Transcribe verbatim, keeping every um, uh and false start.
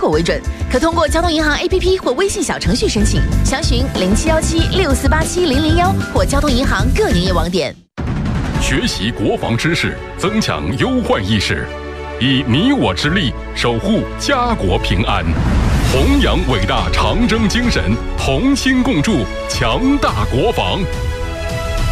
果为准。可通过交通银行 A P P 或微信小程序申请，详询零七幺七六四八七零零幺或交通银行各营业网点。 学习国防知识，增强忧患意识，以你我之力守护家国平安，弘扬伟大长征精神，同心共筑强大国防。